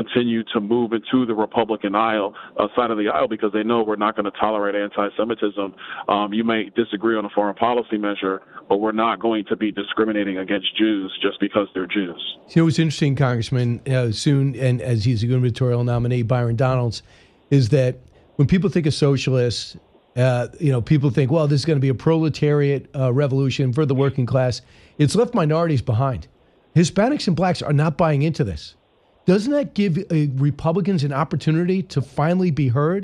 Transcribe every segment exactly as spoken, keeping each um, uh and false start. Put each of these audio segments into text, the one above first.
continue to move into the Republican aisle uh, side of the aisle because they know we're not going to tolerate anti-Semitism. Um, you may disagree on a foreign policy measure, but we're not going to be discriminating against Jews just because they're Jews. You know what's interesting, Congressman, uh, soon, and as he's a gubernatorial nominee, Byron Donalds, is that when people think of socialists, uh, you know, people think, well, this is going to be a proletariat uh, revolution for the working class. It's left minorities behind. Hispanics and blacks are not buying into this. Doesn't that give uh, Republicans an opportunity to finally be heard?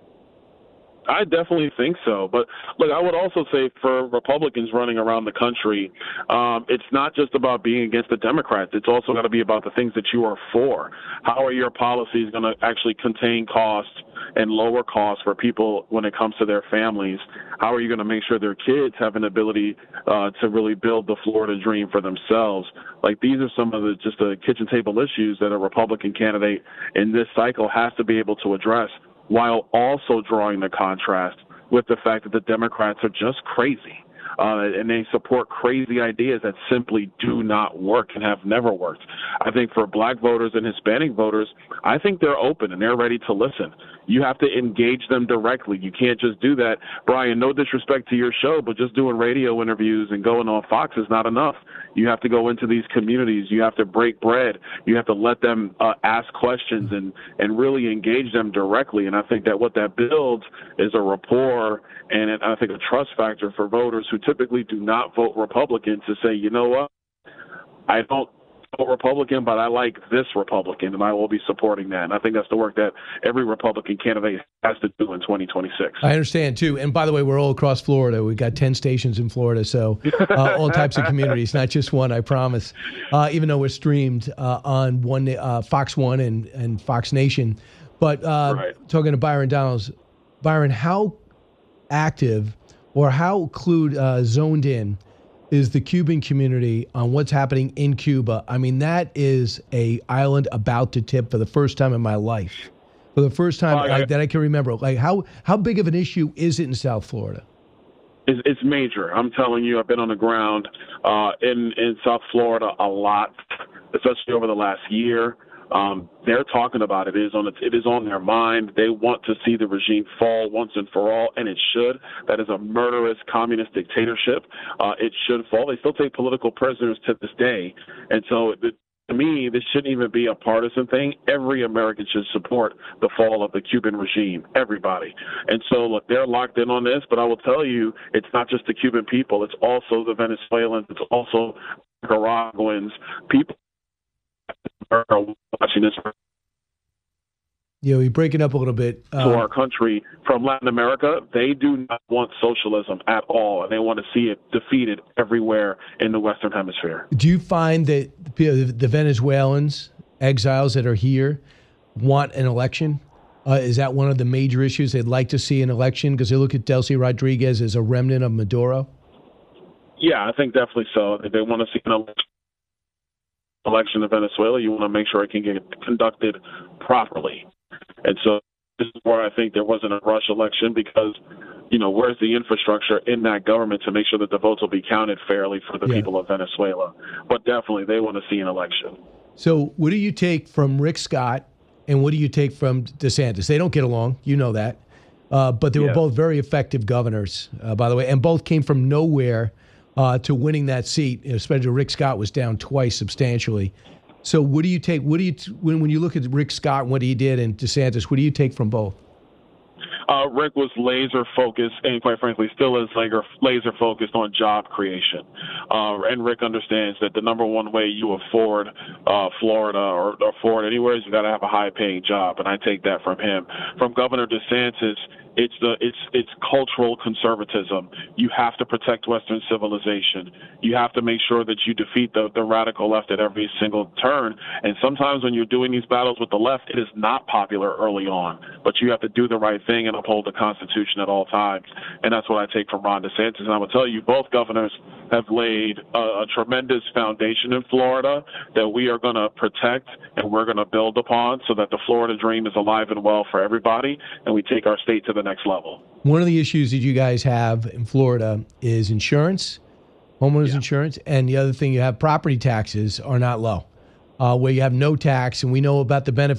I definitely think so. But, look, I would also say for Republicans running around the country, um, it's not just about being against the Democrats. It's also got to be about the things that you are for. How are your policies going to actually contain costs and lower costs for people when it comes to their families? How are you going to make sure their kids have an ability uh, to really build the Florida dream for themselves? Like, these are some of the just the kitchen table issues that a Republican candidate in this cycle has to be able to address, while also drawing the contrast with the fact that the Democrats are just crazy. Uh, and they support crazy ideas that simply do not work and have never worked. I think for black voters and Hispanic voters, I think they're open and they're ready to listen. You have to engage them directly. You can't just do that. Brian, no disrespect to your show, but just doing radio interviews and going on Fox is not enough. You have to go into these communities. You have to break bread. You have to let them uh, ask questions and, and really engage them directly. And I think that what that builds is a rapport and I think a trust factor for voters who typically do not vote Republican to say, you know what, I don't vote Republican, but I like this Republican, and I will be supporting that. And I think that's the work that every Republican candidate has to do in twenty twenty-six. I understand, too. And by the way, we're all across Florida. We've got ten stations in Florida, so uh, all types of communities, not just one, I promise. Uh, even though we're streamed uh, on one uh, Fox One and, and Fox Nation. But uh, right. Talking to Byron Donalds, Byron, how active or how clued, uh, zoned in is the Cuban community on what's happening in Cuba? I mean, that is a island about to tip for the first time in my life. For the first time uh, like, that I can remember. Like, how, how big of an issue is it in South Florida? It's, it's major. I'm telling you, I've been on the ground uh, in, in South Florida a lot, especially over the last year. Um, they're talking about it. It is on it. It is on their mind. They want to see the regime fall once and for all, and it should. That is a murderous communist dictatorship. Uh, it should fall. They still take political prisoners to this day, and so the, to me, this shouldn't even be a partisan thing. Every American should support the fall of the Cuban regime. Everybody. And so, look, they're locked in on this. But I will tell you, it's not just the Cuban people. It's also the Venezuelans. It's also Nicaraguans. People are watching this. Yeah, we break it up a little bit. To um, our country from Latin America, they do not want socialism at all, and they want to see it defeated everywhere in the Western Hemisphere. Do you find that the Venezuelans, exiles that are here, want an election? Uh, is that one of the major issues? They'd like to see an election because they look at Delcy Rodriguez as a remnant of Maduro? Yeah, I think definitely so. They want to see an election. election in Venezuela, you want to make sure it can get conducted properly. And so this is where I think there wasn't a rush election because, you know, where's the infrastructure in that government to make sure that the votes will be counted fairly for the yeah. people of Venezuela? But definitely they want to see an election. So what do you take from Rick Scott and what do you take from DeSantis? They don't get along. You know that. Uh, but they were yeah. both very effective governors, uh, by the way, and both came from nowhere Uh, to winning that seat, especially Rick Scott was down twice substantially. So what do you take, what do you, when, when you look at Rick Scott and what he did and DeSantis, what do you take from both? Uh, Rick was laser focused and quite frankly still is laser, laser focused on job creation. Uh, and Rick understands that the number one way you afford uh, Florida or, or afford anywhere is you got to have a high paying job. And I take that from him. From Governor DeSantis, It's the it's it's cultural conservatism. You have to protect Western civilization. You have to make sure that you defeat the, the radical left at every single turn. And sometimes when you're doing these battles with the left, it is not popular early on. But you have to do the right thing and uphold the Constitution at all times. And that's what I take from Ron DeSantis. And I will tell you, both governors have laid a, a tremendous foundation in Florida that we are going to protect and we're going to build upon so that the Florida dream is alive and well for everybody, and we take our state to the next level. One of the issues that you guys have in Florida is insurance, homeowners yeah. insurance, and the other thing you have, property taxes are not low, uh, where you have no tax, and we know about the benefits